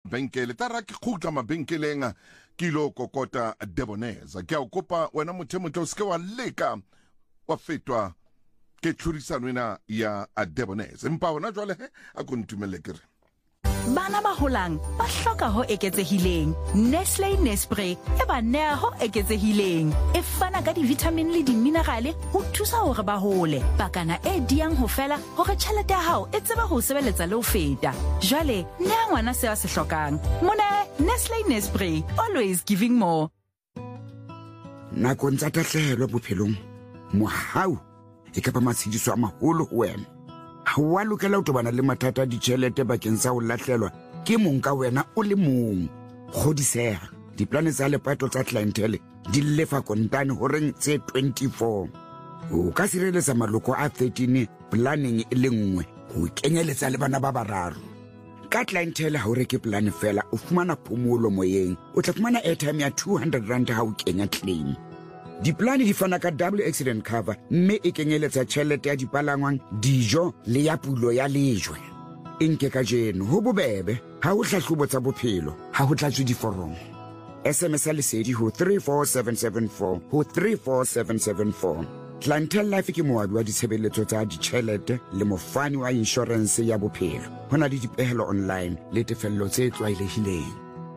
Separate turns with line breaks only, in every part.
mabenkele tara ke khutla mabenkeleng kilo kokota Debonairs ke a kopa wena motho se ke wa leka wa fetwa ke tlhurisano ena ya Debonairs empa bona jwale a kontumele kere
Bana ba holang ba hloka ho eketsehileng. Nestlé Nespray e ba nea ho eketsehileng. E fana ka di-vitamin le di-minerale ho thusa hore ba hole. Pakana e diang ho fela hore tjhelete ya hao e tsebe ho sebeletsa le ho feta. Jwale nea ngwana se a se hlokang. Mona Nestlé Nespray, always giving more.
Nakong tsa tahlehelo bophelong, mohau e ka ba matshidiso a maholo ho wena. Ha wa lokela ho tobana le mathata a ditjhelete bakeng sa ho lahlelwa ke mong ka wena o le mong. Kgodiseha, diplane tsa lepato tsa clientele di lefa kontane horeng tse 24. O ka sireletsa maloko a 13 planning e le nngwe ho kenyeletsa le bana ba bararo. Ka clientele ha o reke plan fela o fumana phomolo moyeng, o tla fumana airtime ya 200 rand ha o kenya claim. Diplane di fana ka double accident cover mme e kenyeletsa tjhelete ya dipalangwang, dijo le ya pulo ya lejwe. Nke ka jeno ho bobebe ha o hlahlobo tsa bophelo ha ho tlatswe diforomo. SMS lesedi ho 34774 ho 34774. Clientele Life ke moabi wa ditshebeletso tsa ditjhelete le mofani wa insurance ya bophelo. Hona le dipehelo online le tefello tse tlwaelehileng.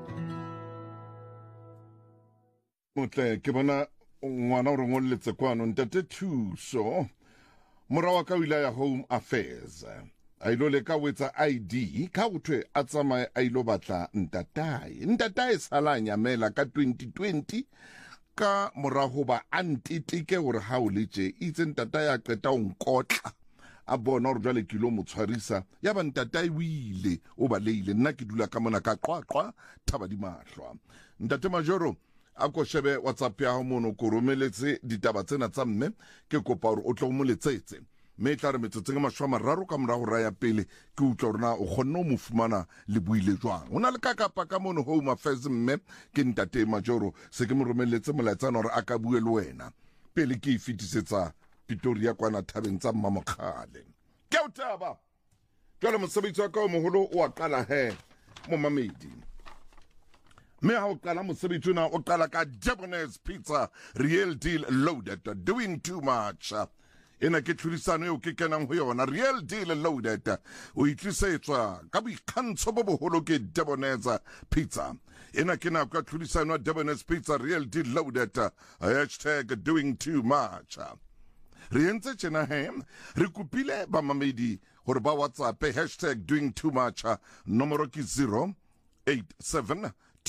motle ke bona ngwana o re ngolletse kwano ntate thuso morawa ka wila ya Home Affairs a ilo leka wetsa ID ka uthwe a tsamaye a ilo batla ntatae salanya mela ka 2020 ka morago ba antitike hore ha o letse itse ntatae a qeta o nkotla a bona hore jwale kilo motshwarisa ya ba ntatae wile o ba leile nna ke dula ka mona ka qwaqwa thaba di mahlwa ntate Majoro a ko shebe WhatsApp ya ho mono ko romeletse ditaba tsena tsa mme ke kopa hore o tlo mo letsetse me tla re metsotso ma shwa mararo ka mora go raya pele ke utla rona o khonno mo fumana le buile jwang ona le ka kapa ka mono Home Affairs mme ke ntate Majoro se ke mo romelletse molaetsana hore a ka bue le wena pele ke ifitisetsa Pretoria kwana thabeng tsa Mmamokgale ke o taba jwale mosebetsi wa ka o moholo o a qala mo mamedi me ha o qala mosebetsi na o qala ka Debonairs Pizza real deal loaded doing too much ena ke tlhurisano eo ke kenang ho yona real deal loaded o itlisetswa ka boikgantsho bo boholo ke Debonairs Pizza ena ke na ka tlhurisano Debonairs Pizza real deal loaded #doing too much re entse tjena re kupile ba mamedi hore ba WhatsApp #doing too much nomoro ke 087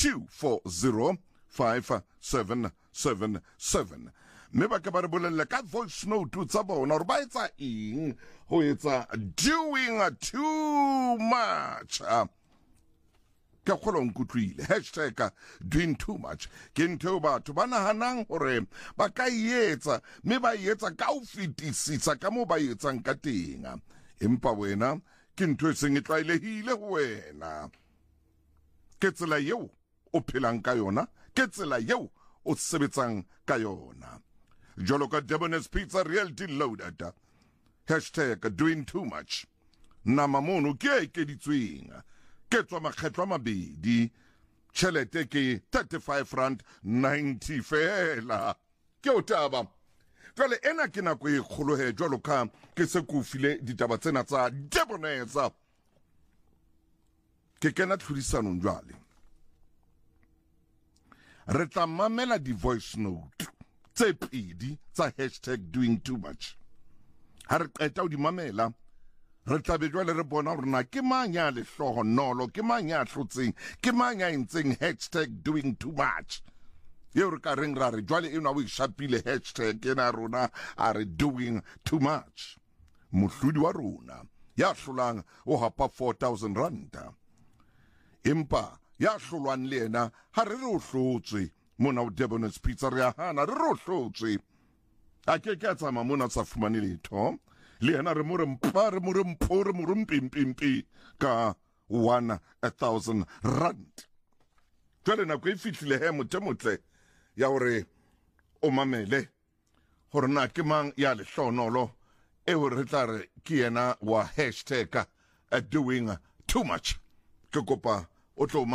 2405777 me ba ka ba re bolella ka voice note tsa bona hore ba etsa eng ho etsa doing too much ka khola nkutlwile #doing too much ke ntho batho ba nahanang hore ba ka etsa me ba etsa ka o fetisisa ka mo ba etsang ka teng empa wena ke ntho e seng e tlwaelehile ho wena ke tsela yeo o phelang ka yona ke tsela yeo o sebetsang ka yona jolo ka Debonairs Pizza real deal loaded #doing too much nama mono ke e keditsweng ke tswa makgetlo a mabedi tjhelete ke 35.90 fela ke o taba jwale ena ke nako e kgolo jwalo ka ke se ko file ditaba tsena tsa Debonairs ke kena tlhodisanong jwale re tla mamela di voice note tse pedi tsa #doing too much ha re qeta o di mamela re tla be jwale re bona hore na ke mang ya lehlohonolo ke mang ya hlotseng ke mang ya entseng #doing too much ye re ka reng ra re jwale ena o ishapile ena rona a re doing too much mohlodi wa rona ya hlolang o hapa 4,000 rand empa ya hlolwan le ena ha re re o hlotswe mona o Debonairs Pizza re hana re o hlotswe a ke ka tsama mona sa fumane letho le ena re mo re mpimpimpi ka 1,000 rand jwale na ko e fihlile motle ya hore o mamele hore na ke mang ya lehlonolo e hore re tla re ke yena wa #doing too much ke kopa o tlo